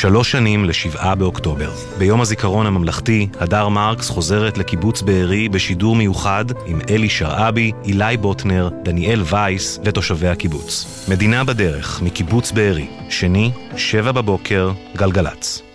3 שנים ל7 באוקטובר. ביום הזיכרון הממלכתי, הדר מרקס חוזרת לקיבוץ בארי בשידור מיוחד עם אלי שרעבי, אילי בוטנר, דניאל וייס ותושבי הקיבוץ. מדינה בדרך, מקיבוץ בארי, שני, 7 בבוקר, גלגלץ.